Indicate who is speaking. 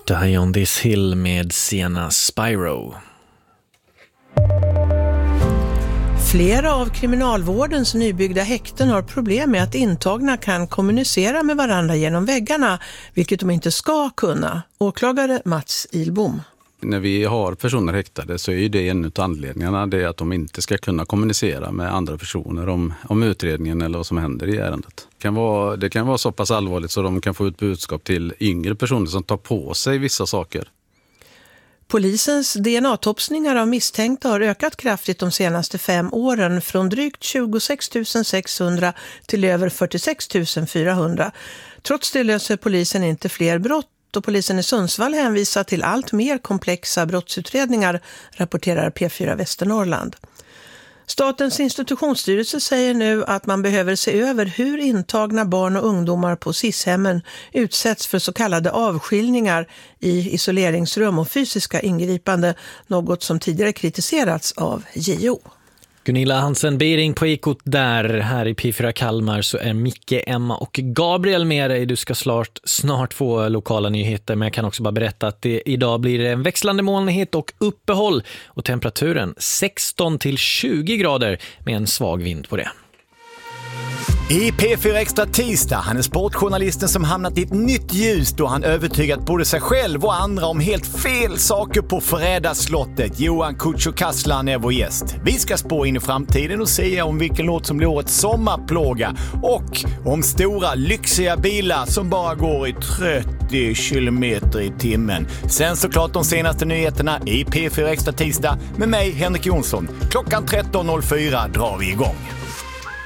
Speaker 1: Die on this hill med Sienna Spyro.
Speaker 2: Flera av kriminalvårdens nybyggda häkten har problem med att intagna kan kommunicera med varandra genom väggarna, vilket de inte ska kunna. Åklagare Mats Ilbom.
Speaker 3: När vi har personer häktade så är ju det en av anledningarna, det är att de inte ska kunna kommunicera med andra personer om utredningen eller vad som händer i ärendet. Det kan vara så pass allvarligt så de kan få ut budskap till yngre personer som tar på sig vissa saker.
Speaker 2: Polisens DNA-topsningar av misstänkta har ökat kraftigt de senaste 5 åren, från drygt 26 600 till över 46 400. Trots det löser polisen inte fler brott, och polisen i Sundsvall hänvisar till allt mer komplexa brottsutredningar, rapporterar P4 Västernorrland. Statens institutionsstyrelse säger nu att man behöver se över hur intagna barn och ungdomar på SIS-hemmen utsätts för så kallade avskiljningar i isoleringsrum och fysiska ingripande, något som tidigare kritiserats av JO.
Speaker 1: Gunilla Hansen-Bering på Ekot där. Här i P4 Kalmar så är Micke, Emma och Gabriel med dig. Du ska snart få lokala nyheter, men jag kan också bara berätta att idag blir det en växlande molnighet och uppehåll och temperaturen 16 till 20 grader med en svag vind på det.
Speaker 4: I P4 Extra tisdag, han är sportjournalisten som hamnat i ett nytt ljus då han övertygat både sig själv och andra om helt fel saker på Förrädarslottet. Johan Kutcho Kaslan är vår gäst. Vi ska spå in i framtiden och säga om vilken låt som blir årets sommarplåga och om stora lyxiga bilar som bara går i 30 kilometer i timmen. Sen såklart de senaste nyheterna i P4 Extra tisdag med mig, Henrik Jonsson. Klockan 13.04 drar vi igång.